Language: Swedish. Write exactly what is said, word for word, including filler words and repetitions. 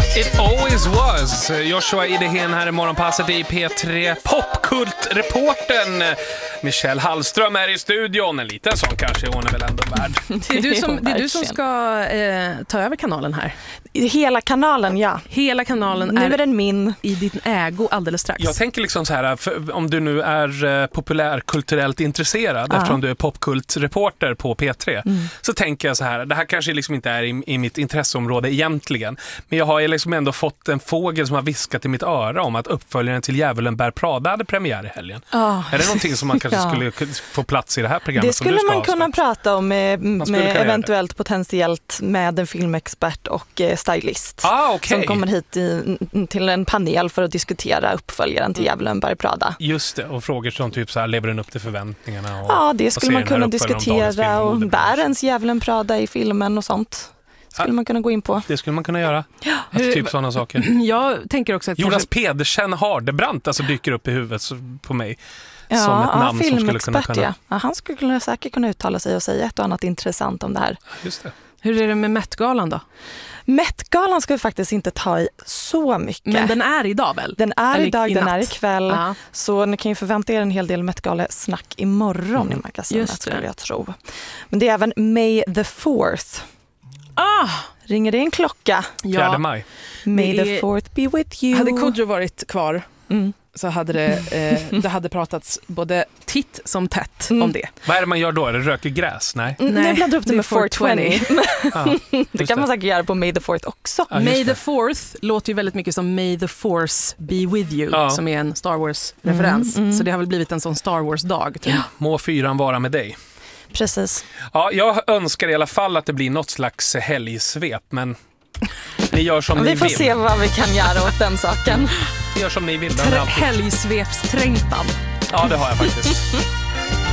It always was. Joshua Idehen här i morgonpasset i P tre. Popkultreporten Michelle Hallström är i studion. En liten sån kanske, hon är väl ändå värd. Det är du som, det är du som ska eh, ta över kanalen här. Hela kanalen, ja. Hela kanalen nu är, är den min. I din ägo alldeles strax. Jag tänker liksom så här, för om du nu är uh, populärkulturellt intresserad, uh-huh. eftersom du är popkultreporter på P tre, mm. så tänker jag så här, det här kanske liksom inte är i, i mitt intresseområde egentligen, men jag har liksom ändå fått en fågel som har viskat i mitt öra om att uppföljaren till Djävulen bär Prada hade premiär i helgen. Oh. Är det någonting som man kanske ja. skulle få plats i det här programmet? Det skulle man kunna ha, prata om med, med eventuellt det. potentiellt med en filmexpert och eh, stylist ah, okay. som kommer hit i, till en panel för att diskutera uppföljaren till Djävulen bär Prada. Just det, och frågor som typ så här, lever den upp till förväntningarna? Och, ja, det skulle man kunna diskutera, och bär ens Djävulen Prada i filmen och sånt. Skulle man kunna gå in på. Det skulle man kunna göra. Ja. Att typ sådana saker. Jag tänker också att Jonas kanske... Pedersen Hardebrant alltså dyker upp i huvudet på mig. Ja, som ett namn ja, som skulle kunna... Ja. Ja, han skulle säkert kunna uttala sig och säga ett och annat intressant om det här. Just det. Hur är det med Met-galan då? Met-galan ska vi faktiskt inte ta i så mycket. Men den är idag väl? Den är Eller idag, i den natt. är ikväll. Uh-huh. Så ni kan ju förvänta er en hel del Met-gala-snack imorgon mm. i magasinet, skulle jag tro. Men det är även May the fourth. Ah! Ringer det en klocka? Fjärde maj. May the fourth be with you. Hade Kodjo varit kvar mm. så hade det, eh, det hade pratats både titt som tätt mm. om det. Vad är det man gör då? Är det röker gräs? Nej. Nej. Nu blandar upp det med four twenty. ah, det kan man säkert göra på May the fourth också. Ah, May the fourth låter ju väldigt mycket som May the Force be with you, ah. som är en Star Wars-referens. Mm, mm. Så det har väl blivit en sån Star Wars-dag. Typ. Ja. Må fyran vara med dig. Precis. Ja, jag önskar i alla fall att det blir något slags helgsvep, men ni gör som vi ni vill. Vi får se vad vi kan göra åt den saken. Ni gör som ni vill. Helgsvepsträngtan. Ja, det har jag faktiskt.